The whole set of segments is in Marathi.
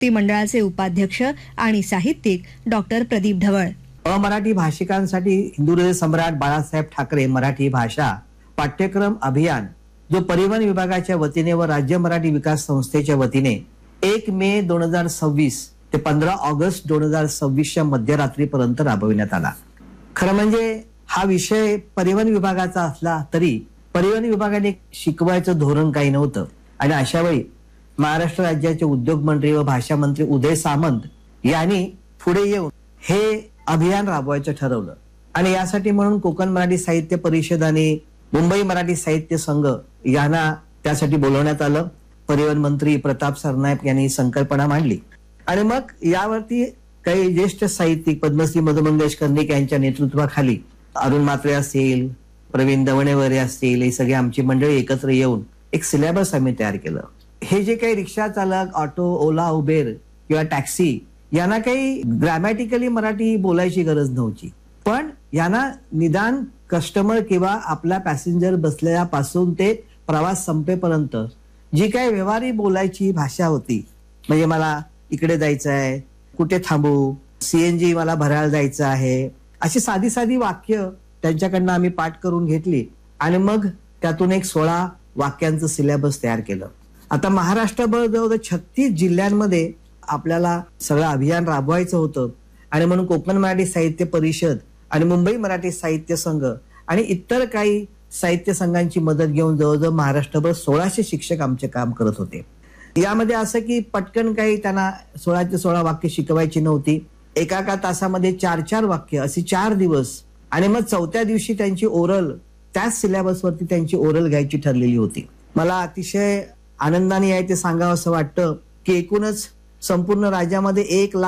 मंडळाचे उपाध्यक्ष आणि साहित्यिक डॉक्टर प्रदीप ढवळ. अमराठी भाषिकांसाठी हिंदू सम्राट बाळासाहेब ठाकरे मराठी भाषा पाठ्यक्रम अभियान जो परिवहन विभागाच्या वतीने व राज्य मराठी विकास संस्थेच्या वतीने 1 मे 2026 ते 15 ऑगस्ट 2026 मध्यरात्रीपर्यंत राबविण्यात आला. खरं म्हणजे हा विषय परिवहन विभागाचा असला तरी परिवहन विभागाने शिकवायचं धोरण काही नव्हतं आणि अशा वेळी महाराष्ट्र राज्याचे उद्योग मंत्री व भाषा मंत्री उदय सामंत यांनी पुढे येऊन हे अभियान राबवायचं ठरवलं आणि यासाठी म्हणून कोकण मराठी साहित्य परिषद आणि मुंबई मराठी साहित्य संघ यांना त्यासाठी बोलवण्यात आलं. परिवहन मंत्री प्रताप सरनाईक यांनी संकल्पना मांडली आणि मग यावरती काही ज्येष्ठ साहित्यिक पद्मश्री मधु मंगेश कर्णिक यांच्या नेतृत्वाखाली अरुण म्हात्रे असतील, प्रवीण दवणेवरे असतील, हे सगळे आमची मंडळी एकत्र येऊन एक सिलेबस आम्ही तयार केलं. हे जे काही रिक्षा चालक, ऑटो, ओला, उबेर किंवा टॅक्सी यांना काही ग्रॅमॅटिकली मराठी बोलायची गरज नव्हती, पण यांना निदान कस्टमर किंवा आपला पॅसेंजर बसल्यापासून ते प्रवास संपेपर्यंत जी काही व्यवहारी बोलायची भाषा होती, म्हणजे मला इकडे जायचं आहे, कुठे थांबू, सीएनजी मला भरायला जायचं आहे, अशी साधी साधी वाक्य त्यांच्याकडनं आम्ही पाठ करून घेतली आणि मग त्यातून एक 16 वाक्यांचं सिलेबस तयार केलं. आता महाराष्ट्रभर जवळजवळ 36 जिल्ह्यांमध्ये आपल्याला सगळं अभियान राबवायचं होतं आणि म्हणून कोकण मराठी साहित्य परिषद आणि मुंबई मराठी साहित्य संघ आणि इतर काही साहित्य संघांची मदत घेऊन जवळजवळ महाराष्ट्रभर 1600 शिक्षक आमचे काम करत होते. यामध्ये असं की पटकन काही त्यांना 16चे 16 वाक्य शिकवायची नव्हती. एका तासामध्ये 4-4 वाक्य अशी 4 दिवस आणि मग 4थ्या दिवशी त्यांची ओरल त्याच सिलेबसवरती त्यांची ओरल घ्यायची ठरलेली होती. मला अतिशय आनंदाने आहे ते सांगावं असं वाटतं की एकूणच संपूर्ण राज्यामध्ये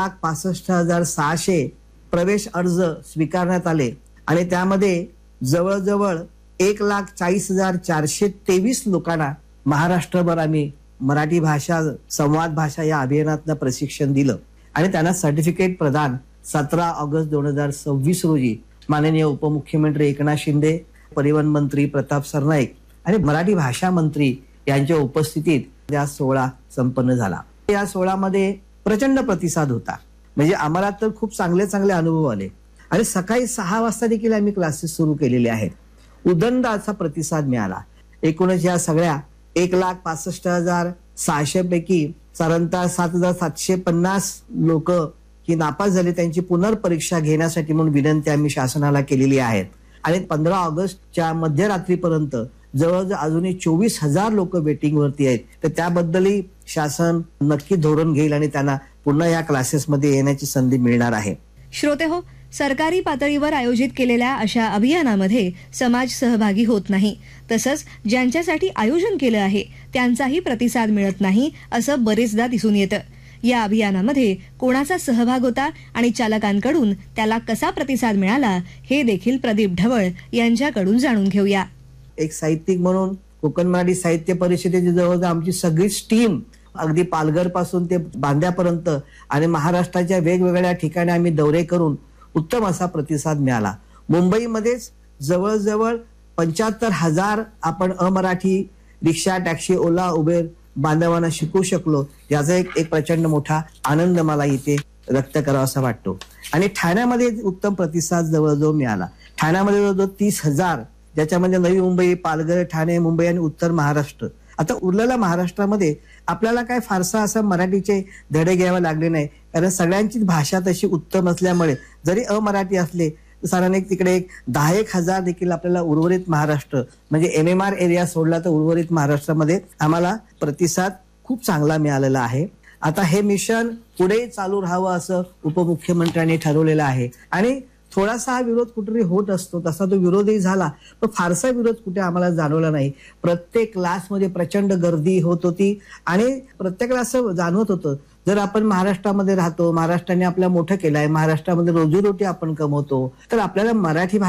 1,65,600 प्रवेश अर्ज स्वीकारण्यात आले आणि त्यामध्ये जवळजवळ 1,40,423 लोकांना महाराष्ट्रभर आम्ही मराठी भाषा संवाद भाषा या अभियानातलं प्रशिक्षण दिलं आणि त्यांना सर्टिफिकेट प्रदान 17 ऑगस्ट 2026 रोजी माननीय उपमुख्यमंत्री एकनाथ शिंदे, परिवहन मंत्री प्रताप सरनाईक आणि मराठी भाषा मंत्री यांच्या उपस्थितीत या सोहळा संपन्न झाला. या सोहळ्यामध्ये प्रचंड प्रतिसाद होता, म्हणजे आम्हाला तर खूप चांगले चांगले अनुभव आले आणि सकाळी 6 वाजता देखील आम्ही क्लासेस सुरू केलेले आहेत. उदंड असा प्रतिसाद मिळाला. एकूणच या सगळ्या 1,65,600 पैकी साधारणतः 7,750 लोक ही नापास झाली, त्यांची पुनर्परीक्षा घेण्यासाठी म्हणून विनंती आम्ही शासनाला केलेली आहे आणि 15 ऑगस्टच्या मध्यरात्रीपर्यंत जवळजवळ अजूनही 24,000 लोक वेटिंग वरती आहेत. तर त्याबद्दलही शासन नक्की धोरण घेईल आणि त्यांना पुन्हा या क्लासेसमध्ये येण्याची संधी मिळणार आहे. श्रोते हो, सरकारी पातळीवर आयोजित केलेल्या अशा अभियानामध्ये समाज सहभागी होत नाही, तसंच ज्यांच्यासाठी आयोजन केलं आहे त्यांचाही प्रतिसाद मिळत नाही असं बरेचदा दिसून येतं. या अभियानामध्ये कोणाचा सहभाग होता आणि चालकांकडून त्याला कसा प्रतिसाद मिळाला हे देखील प्रदीप ढवळ यांच्याकडून जाणून घेऊया. एक साहित्यिक म्हणून कोकण मराठी साहित्य परिषदेची जवळजवळ आमची सगळीच टीम अगदी पालघर पासून ते बांद्यापर्यंत आणि महाराष्ट्राच्या वेगवेगळ्या ठिकाणी आम्ही दौरे करून उत्तम असा प्रतिसाद मिळाला. मुंबईमध्येच जवळजवळ 75,000 आपण अमराठी रिक्षा, टॅक्सी, ओला, उबेर बांधवांना शिकवू शकलो, याचा एक प्रचंड मोठा आनंद मला इथे व्यक्त करावा असा वाटतो. आणि ठाण्यामध्ये उत्तम प्रतिसाद जवळजवळ मिळाला. ठाण्यामध्ये जवळजवळ 30,000, ज्याच्यामध्ये नवी मुंबई, पालघर, ठाणे, मुंबई आणि उत्तर महाराष्ट्र. आता उरलेल्या महाराष्ट्रामध्ये आपल्याला काय फारसा असं मराठीचे धडे घ्यावे लागले नाही, कारण सगळ्यांचीच भाषा तशी उत्तम असल्यामुळे जरी अमराठी असले साधारण तिकडे 10,000 देखील आपल्याला उर्वरित महाराष्ट्र म्हणजे MMR एरिया सोडला तर उर्वरित महाराष्ट्रामध्ये आम्हाला प्रतिसाद खूप चांगला मिळालेला आहे. आता हे मिशन पुढे चालू राहावं असं उपमुख्यमंत्र्यांनी ठरवलेलं आहे आणि थोडासा हा विरोध कुठेतरी होत असतो, तसा तो विरोधही झाला, पण फारसा विरोध कुठे आम्हाला जाणवला नाही. प्रत्येक क्लासमध्ये प्रचंड गर्दी होत होती आणि प्रत्येकाला असं जाणवत होतं जर आपण महाराष्ट्रामध्ये राहतो, महाराष्ट्राने आपल्या मोठं केलंय, महाराष्ट्रामध्ये रोजीरोटी आपण कमवतो, तर आपल्याला मराठी